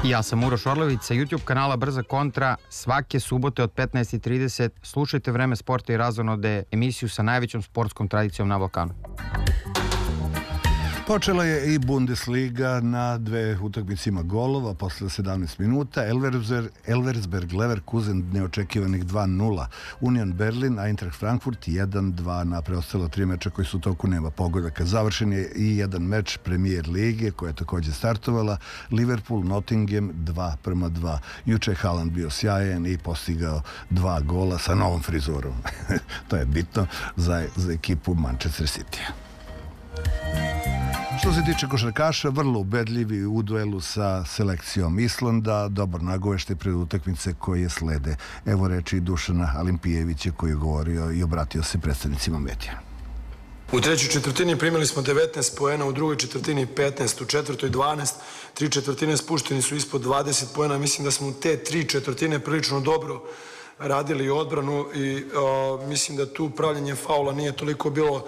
Ja sam Uroš Orlović sa YouTube kanala Brza kontra. Svake subote od 15:30 slušajte Vreme sporta i razonode, emisiju sa najvećom sportskom tradicijom na Balkanu. Počela je i Bundesliga na dve utakmice ima golova posle 17 minuta. Elversberg Leverkusen neočekivanih 2:0. Union Berlin, Eintracht Frankfurt 1:2 na preostala 3 meča koji su u toku, nema pogodaka. Završen je i jedan meč Premier lige koja je također startovala. Liverpool Nottingham 2:2. Juče je Haaland bio sjajan i postigao 2 gola sa novom frizurom. To je bitno za ekipu Manchester City. Što se tiče košarkaša, vrlo ubedljivi u duelu sa selekcijom Islanda, dobar nagoveštaj pred utakmice koje slede. Evo reči Dušana Alimpijevića koji je govorio i obratio se predstavnicima medija. U trećoj četvrtini primili smo 19 poena, u drugoj četvrtini 15, u četvrtoj 12, 3 četvrtine spušteni su ispod 20 poena. Mislim da smo u te 3 četvrtine prilično dobro radili odbranu i mislim da tu pravljenje faula nije toliko bilo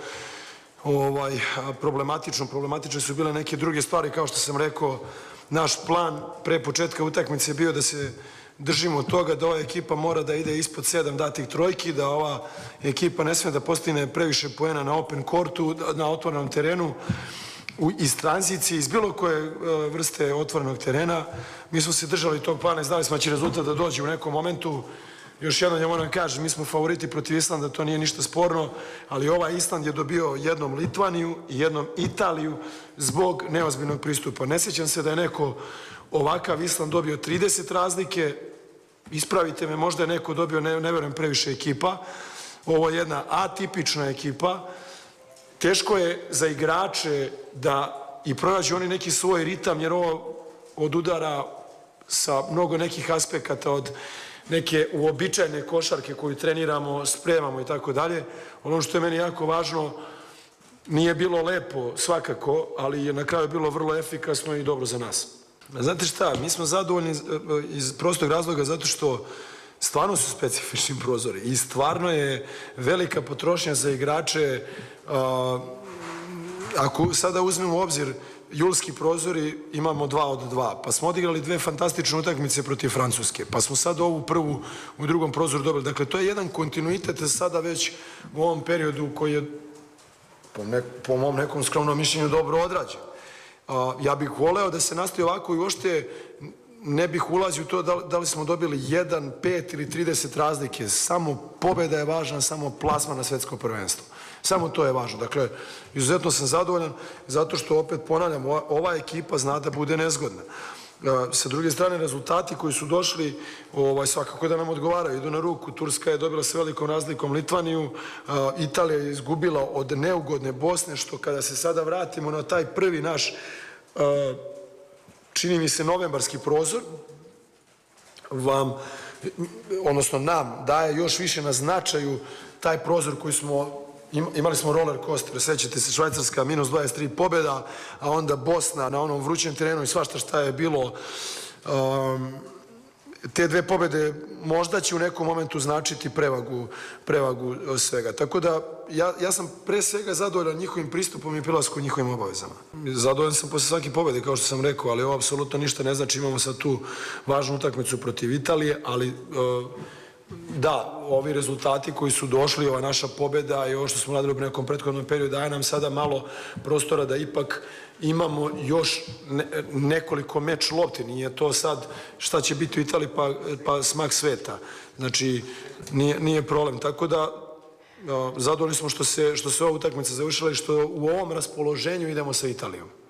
problematične su bile neke druge stvari. Kao što sam rekao, naš plan pre početka utakmice je bio da se držimo toga da ova ekipa mora da ide ispod 7 datih trojki, da ova ekipa ne sme da postigne previše poena na open courtu, na otvorenom terenu, iz tranzicije, iz bilo koje vrste otvorenog terena. Mi smo se držali tog plana i znali smo da će rezultat da dođe u nekom momentu. Još jednom ja moram kažem, mi smo favoriti protiv Islanda, to nije ništa sporno, ali ovaj Island je dobio jednom Litvaniju i jednom Italiju zbog neozbiljnog pristupa. Ne sjećam se da je neko ovakav Island dobio 30 razlike, ispravite me, možda je neko dobio, ne verujem, previše ekipa. Ovo je jedna atipična ekipa. Teško je za igrače da i pronađu oni neki svoj ritam, jer ovo odudara sa mnogo nekih aspekata od neke uobičajene košarke koju treniramo, spremamo i tako dalje. Ono što je meni jako važno, nije bilo lepo svakako, ali je na kraju bilo vrlo efikasno i dobro za nas. Znate šta, mi smo zadovoljni iz prostog razloga zato što stvarno su specifični prozori i stvarno je velika potrošnja za igrače. Ako sada uzmemo u obzir julski prozori, imamo 2 od 2, pa smo odigrali 2 fantastične utakmice protiv Francuske, pa smo sad ovu prvu u drugom prozoru dobili. Dakle, to je jedan kontinuitet sada već u ovom periodu koji je po mom nekom skromnom mišljenju dobro odrađen. Ja bih voleo da se nastavi ovako i uopšte ne bih ulazio u to da li smo dobili 1, 5 ili 30 razlike. Samo pobjeda je važna, samo plasman na svetsko prvenstvo. Samo to je važno. Dakle, izuzetno sam zadovoljan zato što, opet ponavljam, ova ekipa zna da bude nezgodna. Sa druge strane, rezultati koji su došli svakako da nam odgovaraju, idu na ruku. Turska je dobila sa velikom razlikom Litvaniju, Italija je izgubila od neugodne Bosne, što kada se sada vratimo na taj prvi naš, čini mi se, novembarski prozor, odnosno nam daje još više na značaju taj prozor koji smo imali smo roller coaster, sećate se, Švajcarska minus 23 pobjeda, a onda Bosna na onom vrućem terenu i svašta šta je bilo. Te 2 pobjede možda će u nekom momentu značiti prevagu svega. Tako da ja sam pre svega zadovoljan njihovim pristupom i prilaskom njihovim obavezama. Zadovoljan sam posle svake pobjede, kao što sam rekao, ali ovo apsolutno ništa ne znači. Imamo sad tu važnu utakmicu protiv Italije, ali da, ovi rezultati koji su došli, ova naša pobjeda i ovo što smo radili u nekom prethodnom periodu daje nam sada malo prostora da ipak imamo još nekoliko meč lopti. Nije to sad šta će biti u Italiji pa smak sveta. Znači, nije problem. Tako da, zadovoljni smo što se ova utakmica završila i što u ovom raspoloženju idemo sa Italijom.